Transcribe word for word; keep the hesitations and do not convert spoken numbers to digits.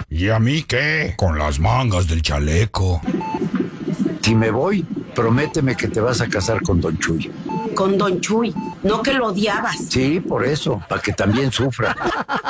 ¿Y a mí qué? Con las mangas del chaleco. Si me voy, prométeme que te vas a casar con Don Chuy. Con Don Chuy, no que lo odiabas. Sí, por eso, para que también sufra.